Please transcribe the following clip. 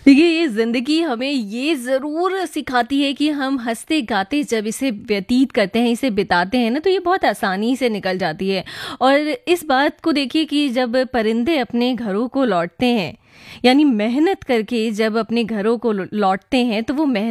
देखिए, ये ज़िंदगी हमें ये ज़रूर सिखाती है कि हम हँसते-गाते जब इसे व्यतीत करते हैं, इसे बिताते हैं ना, तो ये बहुत आसानी से निकल जाती है। और इस बात को देखिए कि जब परिंदे अपने घरों को लौटते हैं, यानी मेहनत करके जब अपने घरों को लौटते हैं, तो वो मेहनत